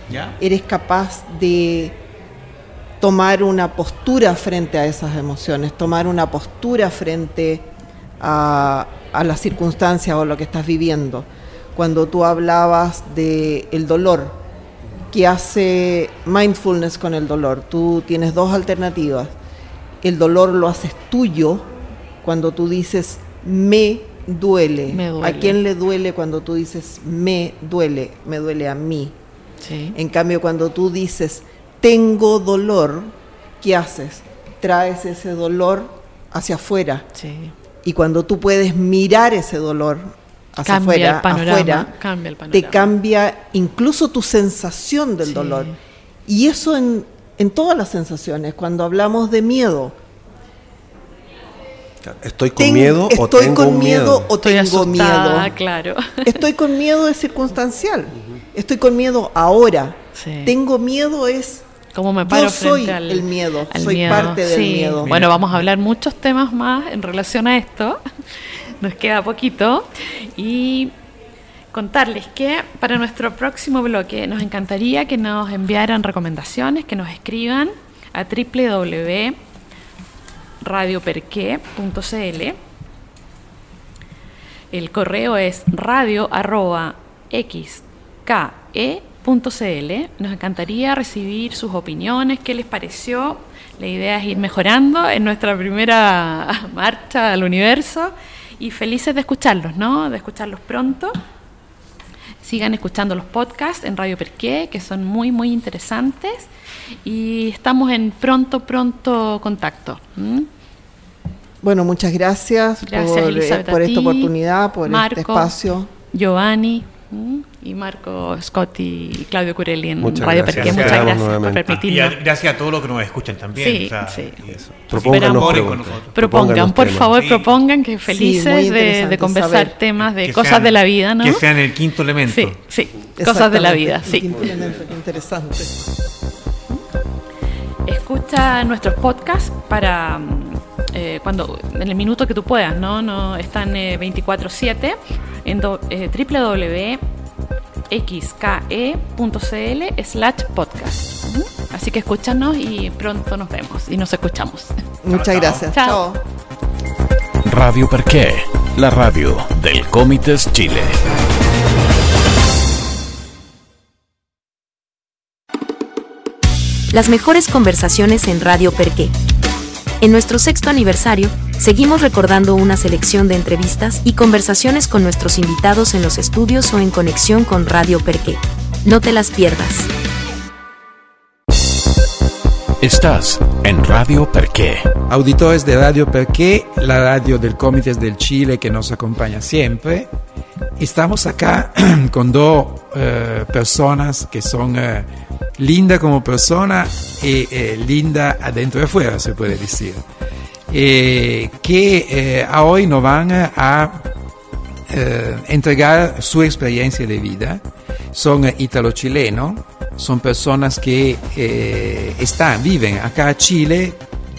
¿Ya? Eres capaz de tomar una postura frente a esas emociones, tomar una postura frente a las circunstancias o lo que estás viviendo. Cuando tú hablabas del dolor, ¿qué hace mindfulness con el dolor? Tú tienes dos alternativas. El dolor lo haces tuyo cuando tú dices me duele. ¿A quién le duele cuando tú dices me duele? Me duele a mí. Sí. En cambio, cuando tú dices tengo dolor, ¿qué haces? Traes ese dolor hacia afuera. Sí. Y cuando tú puedes mirar ese dolor hacia afuera, te cambia incluso tu sensación del dolor. Y eso en todas las sensaciones. Cuando hablamos de miedo, ¿estoy con miedo o tengo miedo? Estoy asustada, claro. Estoy con miedo es circunstancial. Estoy con miedo ahora. Sí. Tengo miedo es... ¿Cómo me paro yo soy frente el miedo, soy miedo. parte del miedo. Bueno, vamos a hablar muchos temas más en relación a esto. Nos queda poquito. Y contarles que para nuestro próximo bloque nos encantaría que nos enviaran recomendaciones, que nos escriban a www.radioperque.cl. El correo es radio@xke.cl. Nos encantaría recibir sus opiniones, qué les pareció. La idea es ir mejorando en nuestra primera marcha al universo y felices de escucharlos, ¿no? De escucharlos pronto. Sigan escuchando los podcasts en Radio Perqué, que son muy, muy interesantes, y estamos en pronto contacto. Bueno, muchas gracias por esta oportunidad, por Marco, este espacio. Giovanni y Marco, Scott y Claudio Curelli en muchas Radio gracias. Perqué. Muchas gracias nuevamente. por permitirnos. Y gracias a todos los que nos escuchan también. Sí, o sea, sí. Propongan, por favor, sí. propongan, que felices de conversar saber temas de que cosas sean, de la vida, ¿no? Que sean el quinto elemento. Sí, cosas de la vida, sí. Interesante. Escucha nuestros podcasts para cuando en el minuto que tú puedas, no están 24/7 en www.xke.cl/podcast. Así que escúchanos y pronto nos vemos y nos escuchamos. Muchas gracias. Chao. Radio Perqué, la radio del Comites Chile. Las mejores conversaciones en Radio Perqué. En nuestro 6º aniversario, seguimos recordando una selección de entrevistas y conversaciones con nuestros invitados en los estudios o en conexión con Radio Perqué. No te las pierdas. Estás en Radio Perqué. Auditores de Radio Perqué, la radio del Comites del Chile que nos acompaña siempre. Estamos acá con dos personas que son linda como persona y linda adentro y afuera, se puede decir. Que hoy nos van a entregar su experiencia de vida. Son italo-chilenos, son personas que viven acá en Chile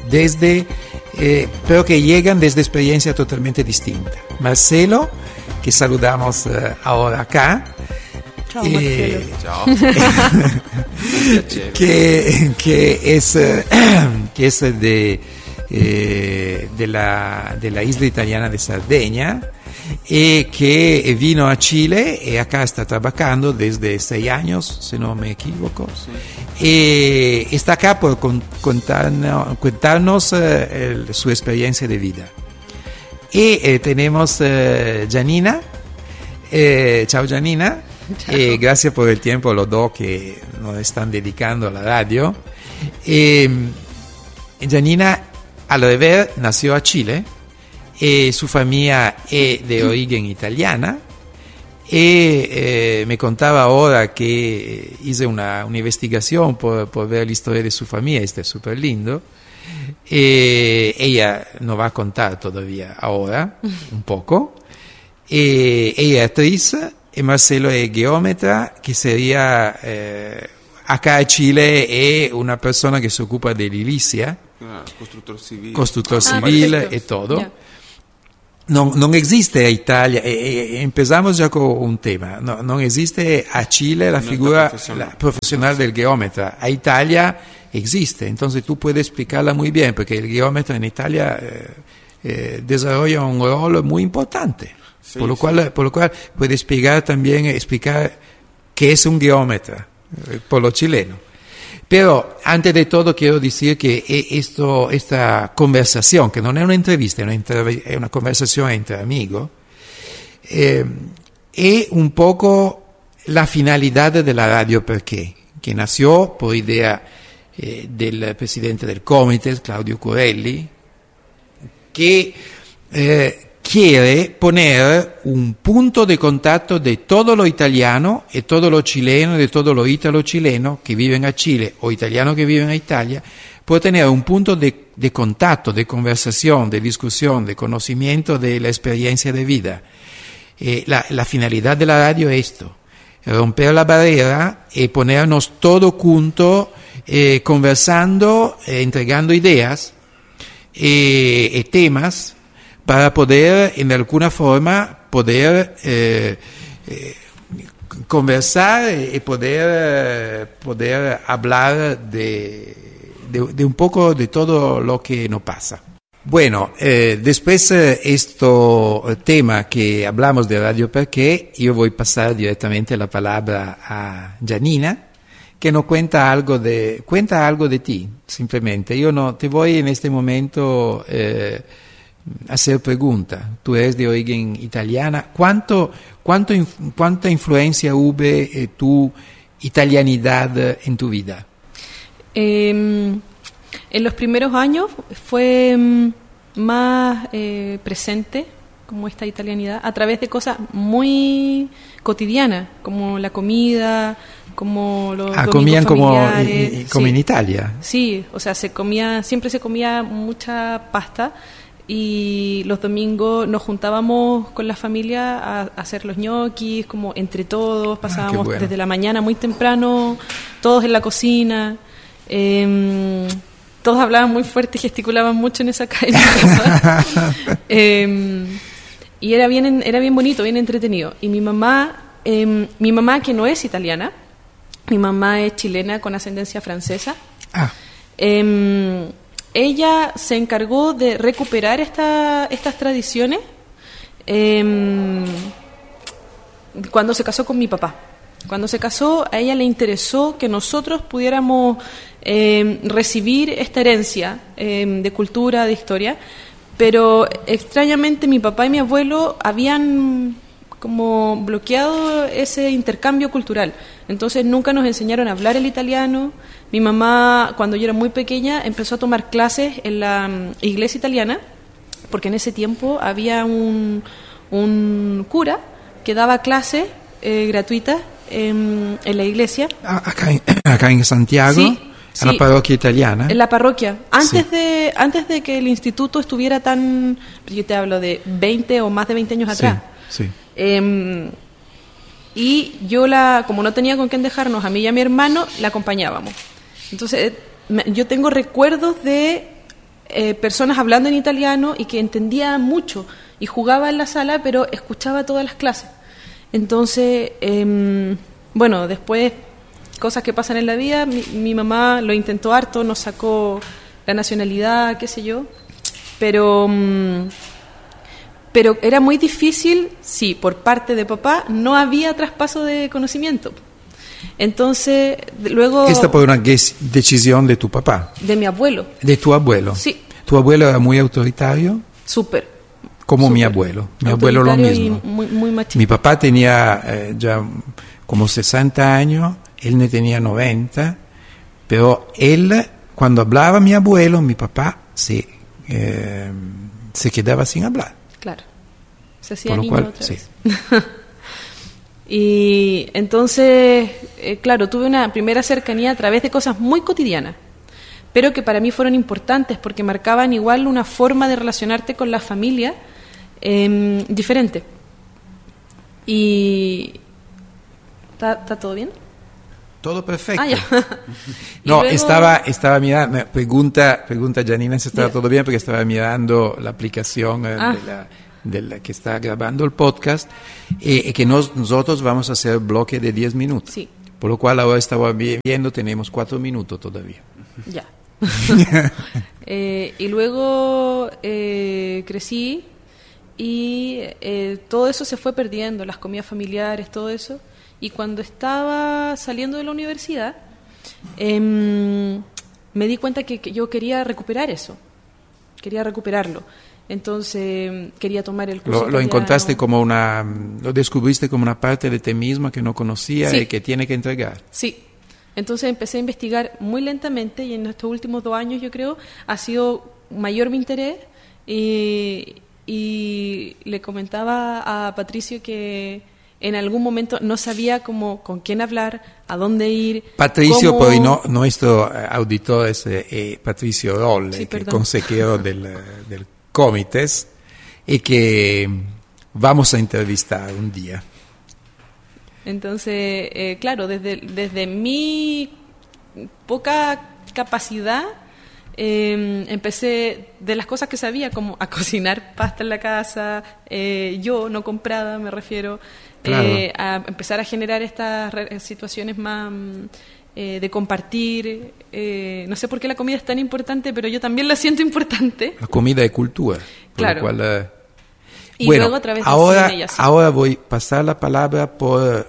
pero que llegan desde experiencias totalmente distintas. Marcelo, que saludamos ahora acá. Chao, Marcelo. Chao. que es de la isla italiana de Sardegna, y que vino a Chile y acá está trabajando desde 6 años, si no me equivoco. Sí. Y está acá por contarnos su experiencia de vida. Y tenemos Janina. Ciao Janina. Gracias por el tiempo los dos que nos están dedicando a la radio. Janina, al revés, nació a Chile. Su familia es de origen italiana. Me contaba ahora que hice una investigación por ver la historia de su familia. Este es súper lindo. Ella nos va a contar todavía ahora un poco. Ella es actriz y Marcelo es geómetra, que sería acá en Chile es una persona que se ocupa de edilicia, constructor civil, constructor civil y todo. non esiste a Italia, empezamos ya con un tema, non esiste a Chile la figura profesional del geómetra, a Italia existe, entonces tú puedes explicarla muy bien, porque el geómetra en Italia desarrolla un rol muy importante, sí, por lo cual puede explicar qué es un geómetra por los chilenos. Pero antes de todo quiero decir que esta conversación, que no es una entrevista, es una conversación entre amigos, es un poco la finalidad de la radio Perché, que nació por idea del presidente del Comité, Claudio Curelli, que quiere poner un punto de contacto de todo lo italiano y todo lo chileno, de todo lo ítalo-chileno que viven a Chile o italiano que viven a Italia, por tener un punto de contacto, de conversación, de discusión, de conocimiento de la experiencia de vida. La finalidad de la radio es esto, romper la barrera y ponernos todos juntos, conversando, entregando ideas y temas, para poder, en alguna forma, conversar y poder hablar de un poco de todo lo que nos pasa. Bueno, después este tema que hablamos de Radio Perché, yo voy a pasar directamente la palabra a Janina, que nos cuenta algo de ti, simplemente. Yo no te voy en este momento hacer pregunta. Tú eres de origen italiana. ¿Cuánta influencia hubo tu italianidad en tu vida? En los primeros años fue más presente como esta italianidad a través de cosas muy cotidianas, como la comida, como los comían familiares. como en Italia. Sí, o sea, siempre se comía mucha pasta. Y los domingos nos juntábamos con la familia a hacer los ñoquis, como entre todos, pasábamos desde la mañana muy temprano, todos en la cocina, todos hablaban muy fuerte y gesticulaban mucho en esa casa. Y era bien bonito, bien entretenido. Y mi mamá, que no es italiana, mi mamá es chilena con ascendencia francesa. Ella se encargó de recuperar estas tradiciones cuando se casó con mi papá. Cuando se casó, a ella le interesó que nosotros pudiéramos recibir esta herencia de cultura, de historia, pero extrañamente mi papá y mi abuelo habían como bloqueado ese intercambio cultural. Entonces nunca nos enseñaron a hablar el italiano. Mi mamá, cuando yo era muy pequeña, empezó a tomar clases en la iglesia italiana, porque en ese tiempo había un cura que daba clases gratuitas en la iglesia. Acá en Santiago, sí, en la parroquia italiana. En la parroquia. Antes de que el instituto estuviera tan... Yo te hablo de 20 o más de 20 años atrás. Sí. Y yo como no tenía con quién dejarnos, a mí y a mi hermano, la acompañábamos. Entonces, yo tengo recuerdos de personas hablando en italiano y que entendía mucho y jugaba en la sala, pero escuchaba todas las clases. Entonces, bueno, después, cosas que pasan en la vida, mi mamá lo intentó harto, nos sacó la nacionalidad, qué sé yo, pero era muy difícil, sí, por parte de papá no había traspaso de conocimiento. Entonces, luego... ¿Esta por una decisión de tu papá? De mi abuelo. ¿De tu abuelo? Sí. ¿Tu abuelo era muy autoritario? Súper. Como mi abuelo. Mi abuelo lo mismo. Muy machista. Mi papá tenía ya como 60 años, él no tenía 90, pero él, cuando hablaba mi abuelo, mi papá se quedaba sin hablar. Claro. Se hacía niño otra vez. Y entonces, claro, tuve una primera cercanía a través de cosas muy cotidianas, pero que para mí fueron importantes porque marcaban igual una forma de relacionarte con la familia diferente. Y... ¿Está todo bien? Todo perfecto. Ya. No, luego... estaba mirando, pregunta Janina si estaba todo bien, porque estaba mirando la aplicación que está grabando el podcast, y que nosotros vamos a hacer bloque de 10 minutos. Sí. Por lo cual ahora estaba viendo, tenemos 4 minutos todavía. Ya. Y luego crecí y todo eso se fue perdiendo, las comidas familiares, todo eso. Y cuando estaba saliendo de la universidad, me di cuenta que yo quería recuperar eso, quería recuperarlo. Entonces quería tomar el curso. Lo encontraste lo descubriste como una parte de ti misma que no conocía, sí, y que tiene que entregar. Sí. Entonces empecé a investigar muy lentamente y en estos últimos 2 años, yo creo, ha sido mayor mi interés y le comentaba a Patricio que en algún momento no sabía cómo, con quién hablar, a dónde ir. Patricio, poi nuestro auditor es Patricio Rolle, sí, que es consejero del Comites y que vamos a entrevistar un día. Entonces, claro, desde mi poca capacidad, empecé de las cosas que sabía, como a cocinar pasta en la casa, yo no comprada, me refiero, claro, a empezar a generar estas situaciones más de compartir. No sé por qué la comida es tan importante, pero yo también la siento importante. La comida es cultura. Claro. Por lo cual, y bueno, luego a través del cine y así. Ahora voy a pasar la palabra por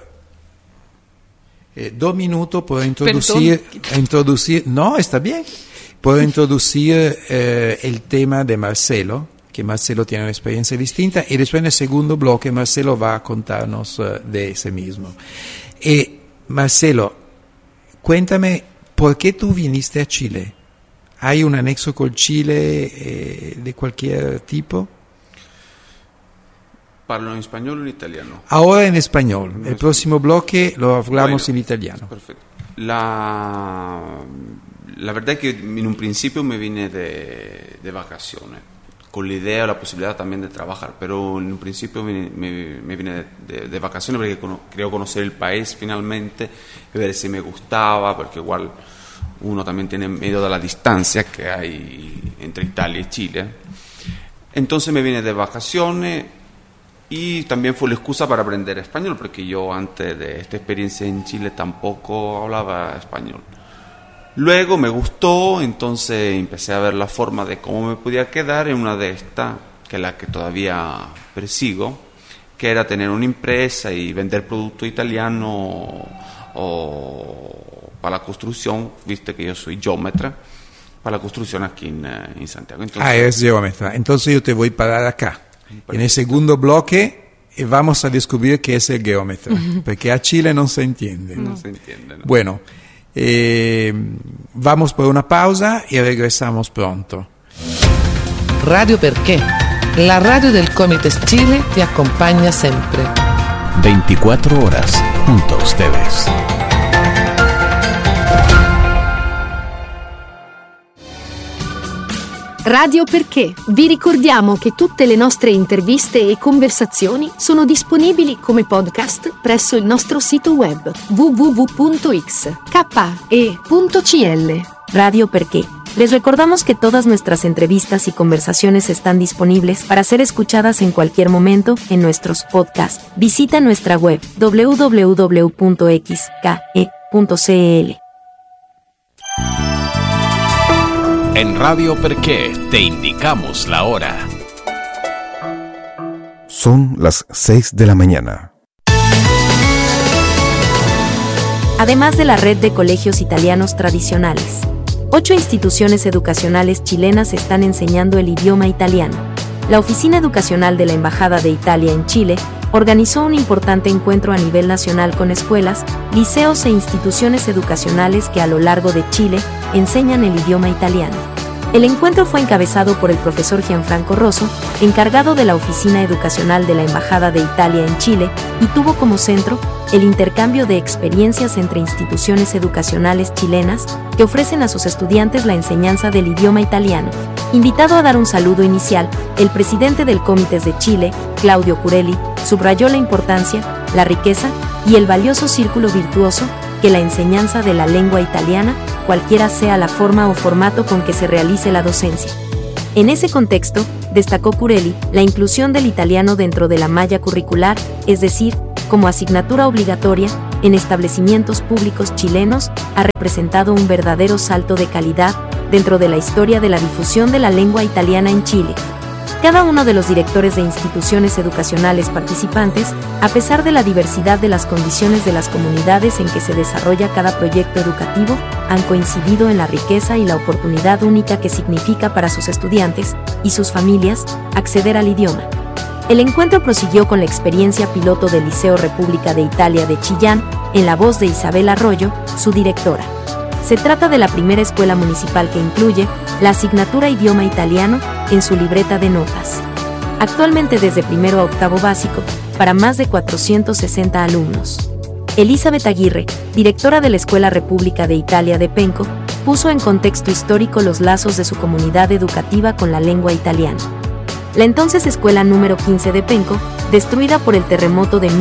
2 minutos para introducir, no, está bien, para introducir el tema de Marcelo, que Marcelo tiene una experiencia distinta, y después en el segundo bloque Marcelo va a contarnos de ese mismo. Marcelo, cuéntame, ¿por qué tú viniste a Chile? ¿Hay un anexo con Chile de cualquier tipo? ¿Parlo en español o en italiano? Ahora en español. El próximo bloque lo hablamos en italiano. Perfecto. La verdad es que en un principio me vine de vacaciones, con la idea o la posibilidad también de trabajar, pero en un principio me vine de vacaciones porque quería conocer el país finalmente, ver si me gustaba, porque igual uno también tiene miedo de la distancia que hay entre Italia y Chile. Entonces me vine de vacaciones y también fue la excusa para aprender español, porque yo antes de esta experiencia en Chile tampoco hablaba español. Luego me gustó, entonces empecé a ver la forma de cómo me podía quedar en una de estas, que es la que todavía persigo, que era tener una empresa y vender producto italiano para la construcción, viste que yo soy geómetra, para la construcción aquí en Santiago. Entonces, es geómetra. Entonces yo te voy a parar acá. En el segundo bloque vamos a descubrir qué es el geómetra, porque a Chile no se entiende. No se entiende, no. Bueno, vamos por una pausa y regresamos pronto. Radio Perché, la radio del Comites Chile te acompaña siempre. 24 horas junto a ustedes. Radio Perché. Vi ricordiamo che tutte le nostre interviste e conversazioni sono disponibili come podcast presso il nostro sito web www.xke.cl. Radio Perché. Les recordamos que todas nuestras entrevistas y conversaciones están disponibles para ser escuchadas en cualquier momento en nuestros podcasts. Visita nuestra web www.xke.cl. En Radio Perché te indicamos la hora. Son las 6 de la mañana. Además de la red de colegios italianos tradicionales, 8 instituciones educacionales chilenas están enseñando el idioma italiano. La Oficina Educacional de la Embajada de Italia en Chile organizó un importante encuentro a nivel nacional con escuelas, liceos e instituciones educacionales que a lo largo de Chile enseñan el idioma italiano. El encuentro fue encabezado por el profesor Gianfranco Rosso, encargado de la Oficina Educacional de la Embajada de Italia en Chile, y tuvo como centro el intercambio de experiencias entre instituciones educacionales chilenas que ofrecen a sus estudiantes la enseñanza del idioma italiano. Invitado a dar un saludo inicial, el presidente del Comites de Chile, Claudio Curelli, subrayó la importancia, la riqueza y el valioso círculo virtuoso que la enseñanza de la lengua italiana, cualquiera sea la forma o formato con que se realice la docencia. En ese contexto, destacó Curelli, la inclusión del italiano dentro de la malla curricular, es decir, como asignatura obligatoria, en establecimientos públicos chilenos, ha representado un verdadero salto de calidad dentro de la historia de la difusión de la lengua italiana en Chile. Cada uno de los directores de instituciones educacionales participantes, a pesar de la diversidad de las condiciones de las comunidades en que se desarrolla cada proyecto educativo, han coincidido en la riqueza y la oportunidad única que significa para sus estudiantes y sus familias acceder al idioma. El encuentro prosiguió con la experiencia piloto del Liceo República de Italia de Chillán, en la voz de Isabel Arroyo, su directora. Se trata de la primera escuela municipal que incluye la asignatura idioma italiano en su libreta de notas. Actualmente desde primero a octavo básico, para más de 460 alumnos. Elizabeth Aguirre, directora de la Escuela República de Italia de Penco, puso en contexto histórico los lazos de su comunidad educativa con la lengua italiana. La entonces escuela número 15 de Penco, destruida por el terremoto de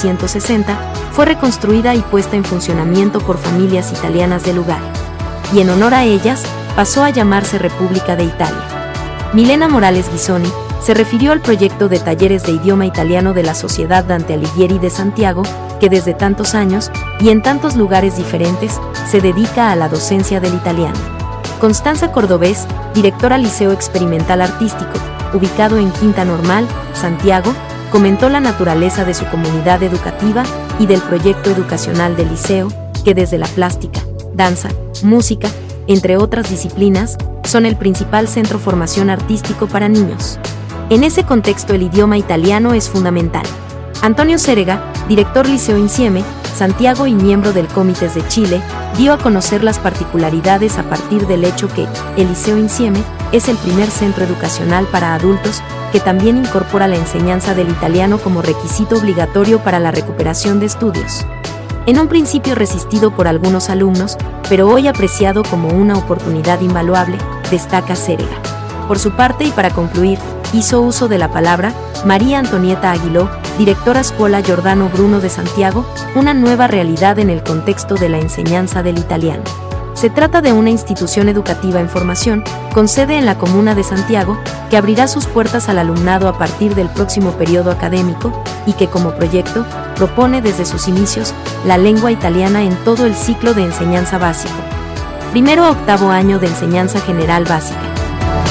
1960, fue reconstruida y puesta en funcionamiento por familias italianas del lugar. Y en honor a ellas, pasó a llamarse República de Italia. Milena Morales Ghisoni se refirió al proyecto de talleres de idioma italiano de la Sociedad Dante Alighieri de Santiago, que desde tantos años, y en tantos lugares diferentes, se dedica a la docencia del italiano. Constanza Cordobés, directora Liceo Experimental Artístico, ubicado en Quinta Normal, Santiago, comentó la naturaleza de su comunidad educativa y del proyecto educacional del liceo, que desde la plástica, danza, música, entre otras disciplinas, son el principal centro formación artístico para niños. En ese contexto el idioma italiano es fundamental. Antonio Cérega, director Liceo Insieme, Santiago y miembro del Comités de Chile, dio a conocer las particularidades a partir del hecho que el Liceo Insieme es el primer centro educacional para adultos que también incorpora la enseñanza del italiano como requisito obligatorio para la recuperación de estudios. En un principio resistido por algunos alumnos, pero hoy apreciado como una oportunidad invaluable, destaca Cérega. Por su parte y para concluir, hizo uso de la palabra María Antonieta Aguiló, directora Scuola Giordano Bruno de Santiago, una nueva realidad en el contexto de la enseñanza del italiano. Se trata de una institución educativa en formación, con sede en la comuna de Santiago, que abrirá sus puertas al alumnado a partir del próximo periodo académico y que como proyecto propone desde sus inicios la lengua italiana en todo el ciclo de enseñanza básico. Primero a octavo año de enseñanza general básica.